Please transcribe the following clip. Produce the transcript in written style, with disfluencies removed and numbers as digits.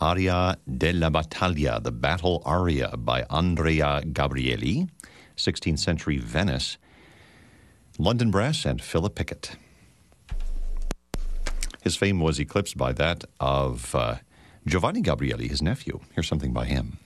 Aria della Battaglia, the Battle Aria by Andrea Gabrieli, 16th century Venice, London Brass and Philip Pickett. His fame was eclipsed by that of Giovanni Gabrieli, his nephew. Here's something by him.